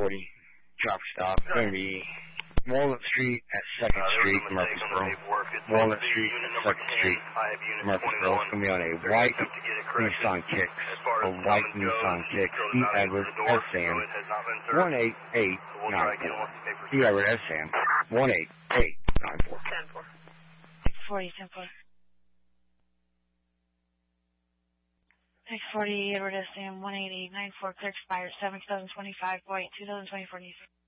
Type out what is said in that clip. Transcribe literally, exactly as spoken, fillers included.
forty, traffic stop. It's going to be Walnut Street at second Street, Murfreesboro. Walnut Street at second Street, Murfreesboro. It's going to be on a white Nissan Kicks, a white Nissan Kicks, E. Edward S. Sam, one eight eight nine four. E. Edward S. Sam, one eight eight nine four. ten four. forty, ten four. six forty, Edward S. Sam, one eight eight nine four, clear expires seven two thousand twenty-five, point two thousand twenty-four.